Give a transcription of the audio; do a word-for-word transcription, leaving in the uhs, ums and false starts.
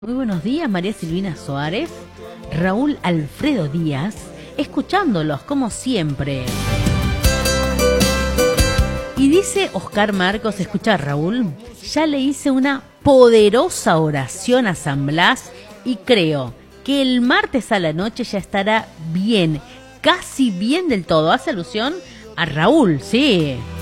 Muy buenos días, María Silvina Suárez, Raúl Alfredo Díaz, escuchándolos como siempre. Y dice Oscar Marcos, escucha Raúl, ya le hice una poderosa oración a San Blas y creo que el martes a la noche ya estará bien, casi bien del todo. Hace alusión a Raúl, sí.